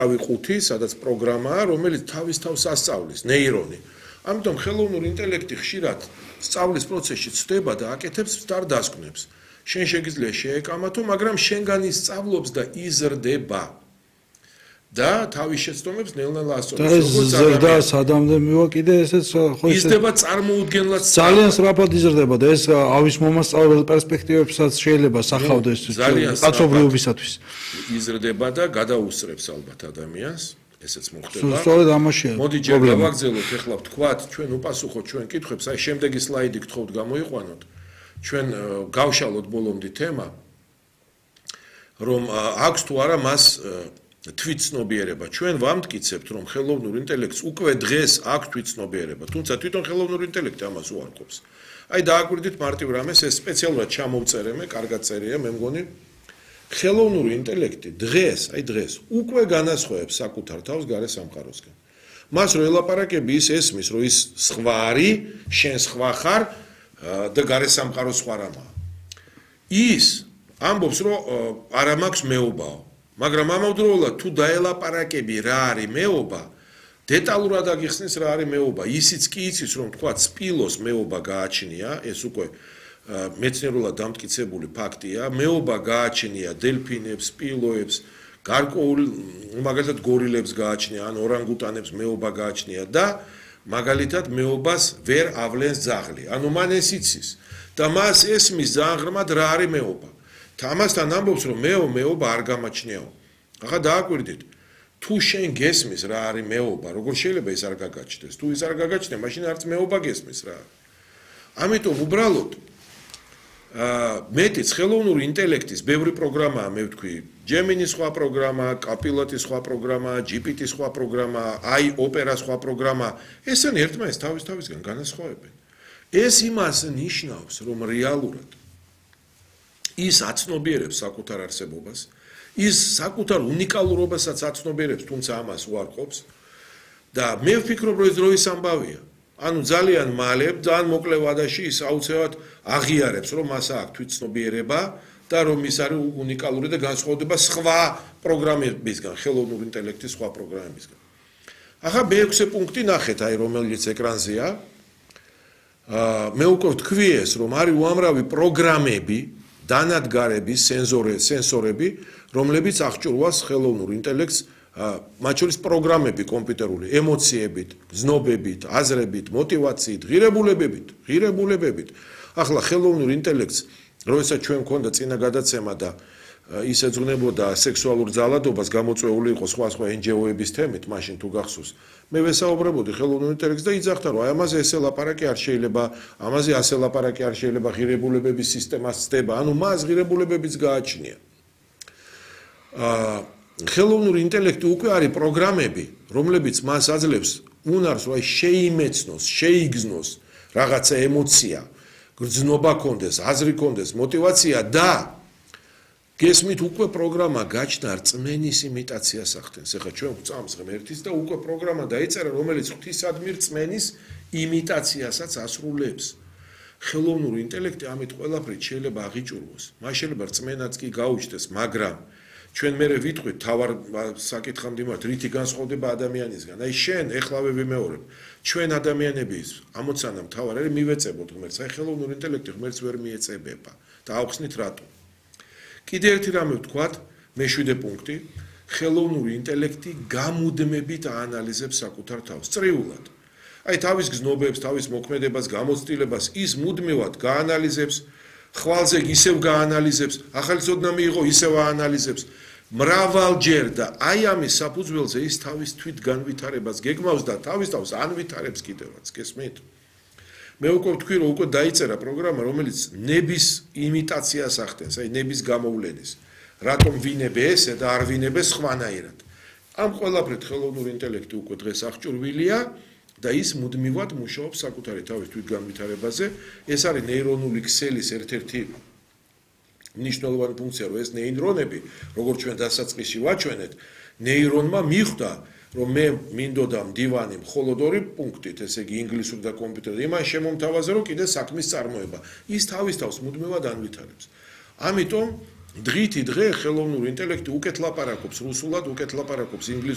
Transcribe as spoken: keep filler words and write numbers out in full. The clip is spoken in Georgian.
ავიყუთი, სადაც პროგრამაა, რომელიც თავის თავს ასწავლის, ნეირონი. ამიტომ ხელოვნური ინტელექტი ხშირად სწავლის პროცესში ცდება და აკეთებს მცდარ დასკვნებს. შენ შეგიძლია შეეკამათო, მაგრამ შენგან ის სწავლობს და იზრდება. და თავის შეცდომებს ნელ-ნელა ასწავლის. ზრდა სადამდე მივა კიდე ესეც ხო იზრდება წარმოუდგენლად ძალიან სწრაფად იზრდება და ეს ავის მომასწავლებელი პერსპექტივებსაც შეიძლება სახავდეს კაცობრიობისათვის. იზრდება და გადაუსწრებს ალბათ ადამიანს, ესეც მოხდება. სწორედ ამაშია. მოდი ჯერ გავაგზავნოთ ახლა ვთქვათ, ჩვენ უპასუხოთ ჩვენ კითხვებს, აი შემდეგი სლაიდი გთხოვთ გამოიყვანოთ. ჩვენ გავშალოთ ბოლომდე თემა, რომ აქვს თუ არა მას თვითცნობიერება. ჩვენ ვამტკიცებთ, რომ ხელოვნურ ინტელექტს უკვე დღეს აქვს თვითცნობიერება, თუმცა თვითონ ხელოვნურ ინტელექტი ამას უარყოფს. აი დააკვირდით მარტივ რამეს, ეს სპეციალურად ჩამოვწერე მე, კარგად წერია, მე მგონი. ხელოვნური ინტელექტი დღეს, აი დღეს უკვე განასხვავებს საკუთარ თავს გარე სამყაროსგან. მას რო ელაპარაკები, ის ესმის, რომ ის სხვა არის, შენ სხვა ხარ და გარე სამყარო სხვა რამაა. ის ამბობს, რომ არა მაქვს მეუბაო. მაგრამ ამავდროულად თუ დაელაპარაკები რა არის მეობა, დეტალურად აგიხსნის რა არის მეობა. ისიც კი იცის, რომ თქვა სპილოს მეობა გააჩნია, ეს უკვე მეცნიერულად დამტკიცებული ფაქტია, მეობა გააჩნია დელფინებს, სპილოებს, გარკვეულ მაგალითად გორილებს გააჩნია, ან ორანგუტანებს მეობა გააჩნია და მაგალითად მეობას ვერ ავლენს ძაღლი. ანუ მან ეს იცის და მას ესმის ძალიან ღრმად რა არის მეობა. ამასთან ამბობს, რომ მეო მეობა არ გამაჩნიაო. ახლა დააკვირდით, თუ შენ გესმის რა არის მეობა, როგორ შეიძლება ის არ გაგაჩნდეს? თუ ის არ გაგაჩნია, მაშინ არც მეობა გესმის რა. ამიტომ უბრალოდ მეტიც ხელოვნური ინტელექტის ბევრი პროგრამაა, მე ვთქვი, Gemini სხვა პროგრამა, Copilot სხვა პროგრამა, G P T სხვა პროგრამა, აი Opera სხვა პროგრამა, ესენი ერთმანეთს თავის თავისგან განასხვავებენ. ეს იმას ნიშნავს, რომ რეალურად ის აცნობიერებს საკუთარ არსებობას, ის საკუთარ უნიკალურობასაც აცნობიერებს, თუმცა ამას უარყოფს და მე ვფიქრობ, რომ ეს დროის ამბავია. ანუ ძალიან მალე, ძალიან მოკლე ვადაში ის აუცილებლად აღიარებს, რომ მას აქვს თვითცნობიერება და რომ ის არის უნიკალური და განსხვავდება სხვა პროგრამებისგან, ხელოვნური ინტელექტის სხვა პროგრამებისგან. ახლა მეექვსე პუნქტი ნახეთ, აი რომელიც ეკრანზეა. მე უკვე ვთქვი ეს, რომ არის უამრავი პროგრამები, დანადგარები, სენზორები, სენსორები, რომლებიც აღჭურვას ხელოვნურ ინტელექტს, მათ შორის პროგრამები კომპიუტერული, ემოციებით, გზნობებით, აზრებით, мотивაციით, ღირებულებებით, ღირებულებებით. ახლა ხელოვნურ ინტელექტს, როდესაც ჩვენ მქონდა წინა გადაცემა და ის ეძღვნებოდა სექსუალურ ძალადობას, გამოწვეული იყო სხვა-სხვა N G O-ების თემით, მაშინ თუ გახსოვს. მე ვესაუბრებოდი ხელოვნურ ინტელექტს და იძახდა, რომ აი ამაზე ესე ლაპარაკი არ შეიძლება, ამაზე ასე ლაპარაკი არ შეიძლება, ღირებულებების სისტემას ცდება, ანუ მას ღირებულებებიც გააჩნია. აა ხელოვნური ინტელექტი უკვე არის პროგრამები, რომლებიც მას აძლევს უნარს, რომ აი შეიმეცნოს, შეიგზნოს რაღაცა ემოცია, გრძნობა კონდეს, აზრი კონდეს, мотивация და გესმით უკვე პროგრამა გაჩნდა რწმენის იმიტაციას ახდენს. ეხლა ჩვენ ვწამს ღმერთის და უკვე პროგრამა დაიწერა, რომელიც ღვთისადმი რწმენის იმიტაციასაც ასრულებს. ხელოვნური ინტელექტი ამით ყველაფრით შეიძლება აღიჭურვოს. მას შეიძლება რწმენაც კი გაუჩნდეს, მაგრამ ჩვენ მერე ვიტყვით თავარ საკითხამდე მიმართ, რითი განსხვავდება ადამიანისგან. აი შენ ეხლავე ვიმეორებ. ჩვენ ადამიანების ამოცანა მთავარი არის მივეწებოთ ღმერთს. აი ხელოვნური ინტელექტი ღმერთს ვერ მიეწებება და ავხსნით რატო. კიდე ერთი რამე ვთქვათ, მეშვიდე პუნქტი, ხელოვნური ინტელექტი გამუდმებით აანალიზებს საკუთარ თავს, წრიულად. აი თავის გზნობებს, თავის მოქმედებას, გამოცდილებას ის მუდმივად გაანალიზებს, ხვალზე ისევ გაანალიზებს, ახალი ცოდნა მიიღო, ისევ აანალიზებს, მრავალჯერ და აი ამის საფუძველზე ის თავის თვით განვითარებას გეგმავს და თავის თავს ანვითარებს კიდევაც, გესმით? მე უკვე ვთქვი, რომ უკვე დაიწერა პროგრამა, რომელიც ნების იმიტაციას ახდენს, აი ნების გამოვლენის. რატომ ვინებე ესე და არ ვინებე სხვანაირად. ამ ყველაფრით ხელოვნური ინტელექტი უკვე დღეს აღჭურვილია და ის მუდმივად მუშაობს საკუთარი თავის თვითგანვითარებაზე. ეს არის ნეირონული ქსელის ერთ-ერთი მნიშვნელოვანი ფუნქცია, რომ ეს ნეირონები, როგორც ჩვენ დასაწყისში ვაჩვენეთ, ნეირონმა მიხვდა, რომ მე მინდოდა მდივანი მხოლოდ ორი პუნქტით, ესე იგი ინგლისური და კომპიუტერი, იმან შემომთავაზე, რომ კიდე საქმის წარმოება. ის თავის თავს მუდმივად ანვითარებს. ამიტომ დღითი დღე ხელოვნური ინტელექტი უკეთ ლაპარაკობს რუსულად, უკეთ ლაპარაკობს ინგლისურად.